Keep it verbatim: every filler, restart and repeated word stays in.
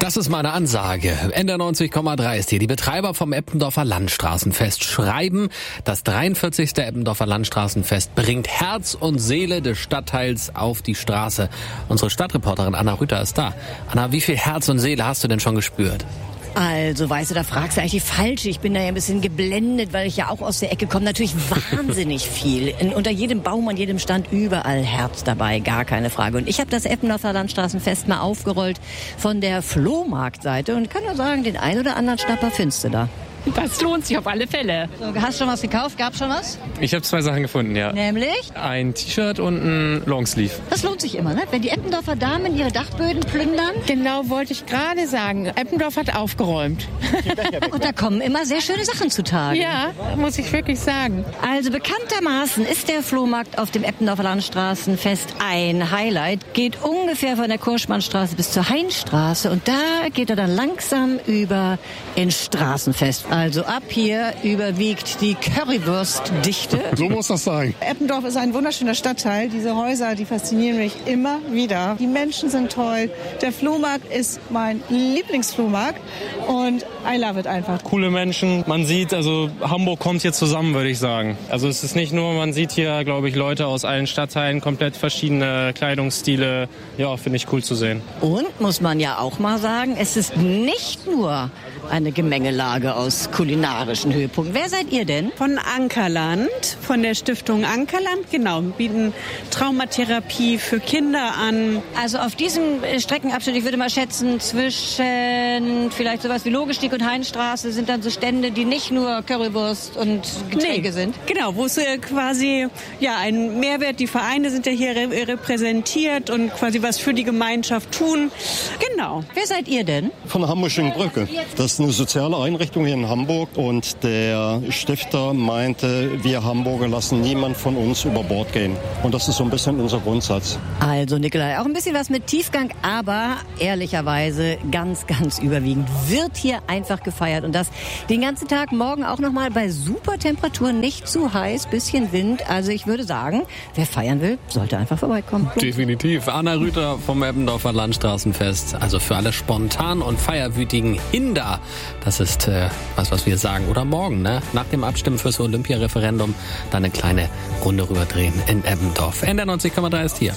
Das ist meine Ansage. N D R neunzig Komma drei ist hier. Die Betreiber vom Eppendorfer Landstraßenfest schreiben, das dreiundvierzigste Eppendorfer Landstraßenfest bringt Herz und Seele des Stadtteils auf die Straße. Unsere Stadtreporterin Anna Rüther ist da. Anna, wie viel Herz und Seele hast du denn schon gespürt? Also, weißt du, da fragst du eigentlich die Falsche. Ich bin da ja ein bisschen geblendet, weil ich ja auch aus der Ecke komme. Natürlich wahnsinnig viel. In, unter jedem Baum, an jedem Stand, überall Herz dabei, gar keine Frage. Und ich habe das Eppendorfer Landstraßenfest mal aufgerollt von der Flohmarktseite und kann nur sagen, den ein oder anderen Schnapper findest du da. Das lohnt sich auf alle Fälle. So, hast du schon was gekauft? Gab's schon was? Ich habe zwei Sachen gefunden, ja. Nämlich? Ein T-Shirt und ein Longsleeve. Das lohnt sich immer, ne? Wenn die Eppendorfer Damen ihre Dachböden plündern. Genau, wollte ich gerade sagen. Eppendorf hat aufgeräumt. Und da kommen immer sehr schöne Sachen zutage. Ja, muss ich wirklich sagen. Also bekanntermaßen ist der Flohmarkt auf dem Eppendorfer Landstraßenfest ein Highlight. Geht ungefähr von der Kurschmannstraße bis zur Heinstraße und da geht er dann langsam über ins Straßenfest. Also ab hier überwiegt die Currywurstdichte. So muss das sein. Eppendorf ist ein wunderschöner Stadtteil. Diese Häuser, die faszinieren mich immer wieder. Die Menschen sind toll. Der Flohmarkt ist mein Lieblingsflohmarkt und I love it einfach. Coole Menschen. Man sieht, also Hamburg kommt hier zusammen, würde ich sagen. Also es ist nicht nur, man sieht hier, glaube ich, Leute aus allen Stadtteilen, komplett verschiedene Kleidungsstile. Ja, finde ich cool zu sehen. Und muss man ja auch mal sagen, es ist nicht nur eine Gemengelage aus kulinarischen Höhepunkten. Wer seid ihr denn? Von Ankerland, von der Stiftung Ankerland, genau. Wir bieten Traumatherapie für Kinder an. Also auf diesem Streckenabschnitt, ich würde mal schätzen, zwischen vielleicht sowas wie Lohgestieg und Heinstraße sind dann so Stände, die nicht nur Currywurst und Getränke nee, sind. Genau, wo es äh, quasi ja ein Mehrwert, die Vereine sind ja hier re- repräsentiert und quasi was für die Gemeinschaft tun. Genau. Wer seid ihr denn? Von der Hamburgischen Brücke. Das ist eine soziale Einrichtung hier in Hamburg und der Stifter meinte, wir Hamburger lassen niemand von uns über Bord gehen. Und das ist so ein bisschen unser Grundsatz. Also Nikolai, auch ein bisschen was mit Tiefgang, aber ehrlicherweise ganz, ganz überwiegend wird hier einfach gefeiert. Und das den ganzen Tag, morgen auch nochmal bei super Temperaturen, nicht zu heiß, bisschen Wind. Also ich würde sagen, wer feiern will, sollte einfach vorbeikommen. Definitiv. Anna Rüther vom Eppendorfer Landstraßenfest. Also für alle spontan und feierwütigen Hinder. Das ist äh, was, was wir sagen. Oder morgen, ne? Nach dem Abstimmen fürs Olympia-Referendum dann eine kleine Runde rüberdrehen in Eppendorf. N D R neunzig Komma drei ist hier.